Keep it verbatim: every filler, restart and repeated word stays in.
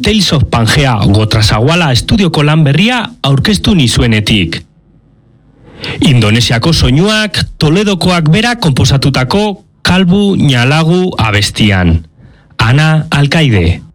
Tales of Pangea Gotrazaguala estudioko lan berria aurkeztu nizuenetik. Indonesiako soinuak Toledokoak bera konposatutako Kalbu Nyalagu abestian. Ana Alkaide.